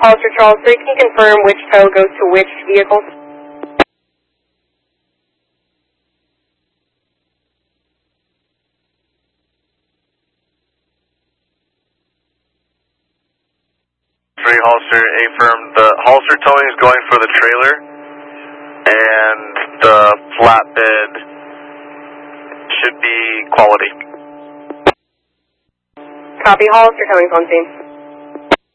Hollister Charles 3, can you confirm which tow goes to which vehicle? Three Hollister, affirm. The Hollister towing is going for the trailer, and the flatbed should be quality. Copy, Hollister towing's on scene.